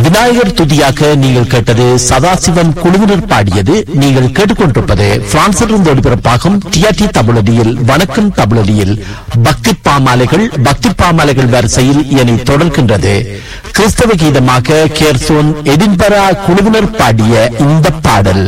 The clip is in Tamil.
விநாயகர் துதியாக நீங்கள் கேட்டது சதாசிவன் குழுவினர் பாடியது. நீங்கள் கேட்டுக்கொண்டிருப்பது பிரான்சிலிருந்து ஒளிபரப்பாகும் டிஆர்டி தமிழொலியில் வணக்கம் தமிழொலியில் பக்தி பாமாலைகள் வரிசையில் இனி தொடர்கின்றது. கிறிஸ்தவ கீதமாக கேர்சோன் எடின்பரா குழுவினர் பாடிய இந்த பாடல்.